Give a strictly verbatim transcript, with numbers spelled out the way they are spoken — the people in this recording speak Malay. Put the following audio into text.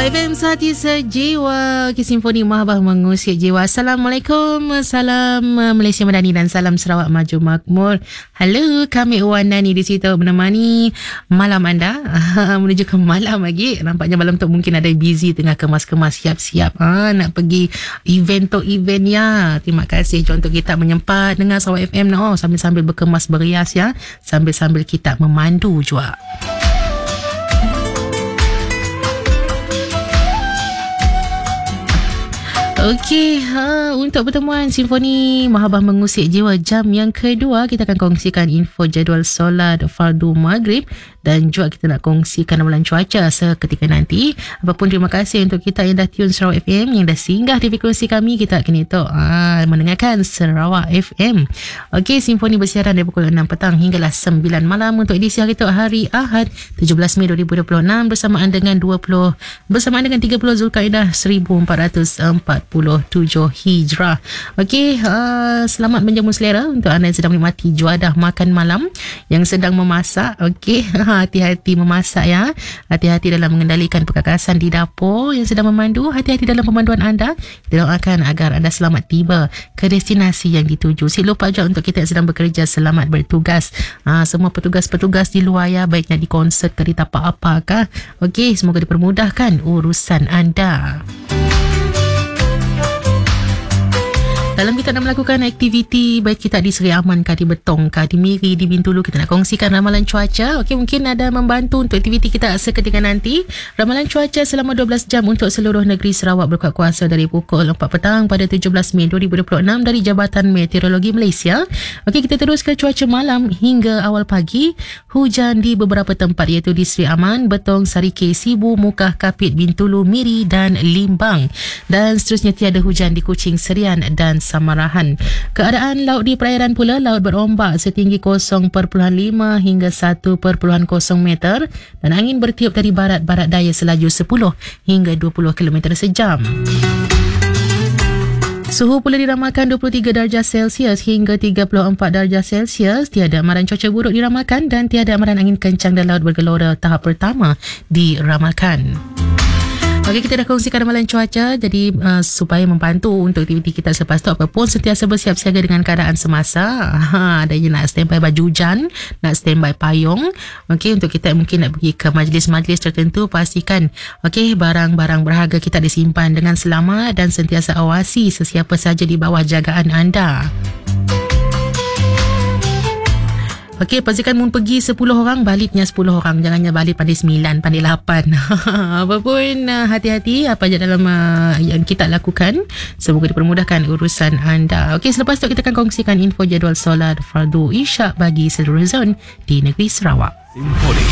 F M Sehati Sejiwa, okay, Simfoni Mahabah mengusik jiwa. Assalamualaikum, salam Malaysia Madani dan salam Sarawak Maju Makmur. Halo, kami Wan Nani di situ menemani malam anda menuju ke malam lagi. Nampaknya malam tu mungkin ada busy tengah kemas-kemas siap-siap ha, nak pergi event tu event ya. Terima kasih contoh kita menyempat dengan Sarawak F M no, sambil-sambil berkemas berias ya, sambil-sambil kita memandu juga. Okey, ha, untuk pertemuan Simfoni Mahabah mengusik jiwa jam yang kedua, kita akan kongsikan info jadual solat fardu maghrib dan juga kita nak kongsikan ramalan cuaca seketika nanti. Apapun, terima kasih untuk kita yang dah tune Sarawak F M, yang dah singgah di frekuensi kami. Kita akan itu ha, mendengarkan Sarawak F M. Okey, Simfoni bersiaran dari pukul enam petang hinggalah sembilan malam untuk edisi hari itu, hari Ahad tujuh belas Mei dua ribu dua puluh enam, bersamaan dengan dua puluh bersamaan dengan tiga puluh Zulkaidah seribu empat ratus empat puluh tujuh Hijrah. Okey, uh, selamat menjamu selera untuk anda yang sedang menikmati juadah makan malam, yang sedang memasak. Okey, hati-hati memasak ya. Hati-hati dalam mengendalikan perkakasan di dapur. Yang sedang memandu, hati-hati dalam pemanduan anda. Kita doakan agar anda selamat tiba ke destinasi yang dituju. Si lupa juga untuk kita yang sedang bekerja, selamat bertugas. Uh, semua petugas-petugas di luar ya, baiknya di konsert ke di tapak apakah. Okey, semoga dipermudahkan urusan anda. Dalam kita nak melakukan aktiviti, baik kita di Seri Aman kah, di Betong kah, di Miri, di Bintulu, kita nak kongsikan ramalan cuaca. Okey, mungkin ada membantu untuk aktiviti kita seketika nanti. Ramalan cuaca selama dua belas jam untuk seluruh negeri Sarawak berkuat kuasa dari pukul empat petang pada tujuh belas Mei dua ribu dua puluh enam dari Jabatan Meteorologi Malaysia. Okey, kita terus ke cuaca malam hingga awal pagi. Hujan di beberapa tempat iaitu di Seri Aman, Betong, Sarike, Sibu, Mukah, Kapit, Bintulu, Miri dan Limbang. Dan seterusnya tiada hujan di Kuching, Serian dan Samarahan. Keadaan laut di perairan pula, laut berombak setinggi kosong perpuluhan lima hingga satu perpuluhan kosong meter dan angin bertiup dari barat-barat daya selaju sepuluh hingga dua puluh kilometer sejam. Suhu pula diramalkan dua puluh tiga darjah Celsius hingga tiga puluh empat darjah Celsius. Tiada amaran cuaca buruk diramalkan dan tiada amaran angin kencang dan laut bergelora tahap pertama diramalkan. Okey, kita dah kongsikan ramalan cuaca, jadi uh, supaya membantu untuk aktiviti kita selepas tu, apapun sentiasa bersiap siaga dengan keadaan semasa. Ha, ada yang nak standby baju hujan, nak standby payung. Okey, untuk kita mungkin nak pergi ke majlis-majlis tertentu, pastikan okey barang-barang berharga kita disimpan dengan selamat dan sentiasa awasi sesiapa saja di bawah jagaan anda. Okey, pastikan mun pergi sepuluh orang, baliknya sepuluh orang. Jangannya balik pandai sembilan, pandai lapan. Apapun, hati-hati apa je dalam uh, yang kita lakukan. Semoga dipermudahkan urusan anda. Okey, selepas tu kita akan kongsikan info jadual solat fardu isyak bagi seluruh zon di negeri Sarawak.